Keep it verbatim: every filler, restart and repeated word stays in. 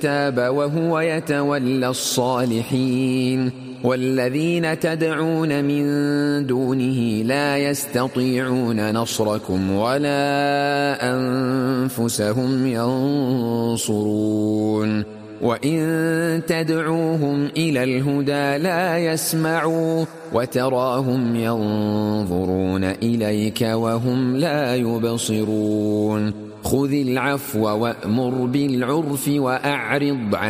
الكتاب وهو يتولى الصالحين والذين تدعون من دونه لا يستطيعون نصركم ولا أنفسهم ينصرون وإن تدعوهم إلى الهدى لا يسمعوا وتراهم ينظرون إليك وهم لا يبصرون خذ العفو وأمر بالعرف وأعرض عن